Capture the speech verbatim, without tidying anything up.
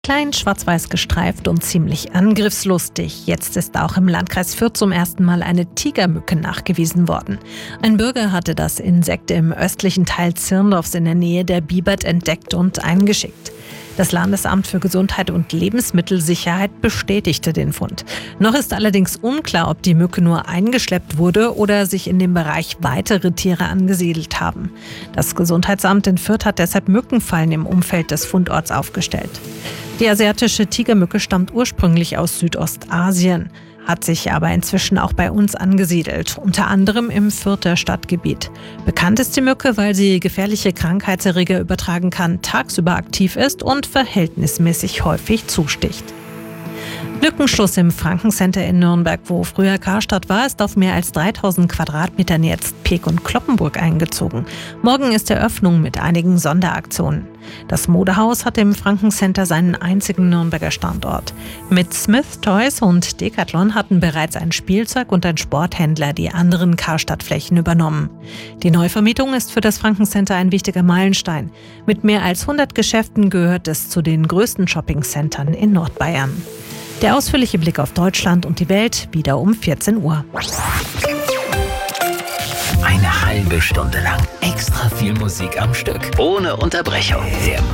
Klein, schwarz-weiß gestreift und ziemlich angriffslustig. Jetzt ist auch im Landkreis Fürth zum ersten Mal eine Tigermücke nachgewiesen worden. Ein Bürger hatte das Insekt im östlichen Teil Zirndorfs in der Nähe der Bibert entdeckt und eingeschickt. Das Landesamt für Gesundheit und Lebensmittelsicherheit bestätigte den Fund. Noch ist allerdings unklar, ob die Mücke nur eingeschleppt wurde oder sich in dem Bereich weitere Tiere angesiedelt haben. Das Gesundheitsamt in Fürth hat deshalb Mückenfallen im Umfeld des Fundorts aufgestellt. Die asiatische Tigermücke stammt ursprünglich aus Südostasien, hat sich aber inzwischen auch bei uns angesiedelt, unter anderem im Fürther Stadtgebiet. Bekannt ist die Mücke, weil sie gefährliche Krankheitserreger übertragen kann, tagsüber aktiv ist und verhältnismäßig häufig zusticht. Lückenschluss im Franken-Center in Nürnberg, wo früher Karstadt war, ist auf mehr als dreitausend Quadratmetern jetzt Peek und Cloppenburg eingezogen. Morgen ist Eröffnung mit einigen Sonderaktionen. Das Modehaus hat im Franken-Center seinen einzigen Nürnberger Standort. Mit Smith Toys und Decathlon hatten bereits ein Spielzeug- und ein Sporthändler die anderen Karstadt-Flächen übernommen. Die Neuvermietung ist für das Franken-Center ein wichtiger Meilenstein. Mit mehr als hundert Geschäften gehört es zu den größten Shopping-Centern in Nordbayern. Der ausführliche Blick auf Deutschland und die Welt wieder um vierzehn Uhr. Eine halbe Stunde lang extra viel Musik am Stück. Ohne Unterbrechung. Der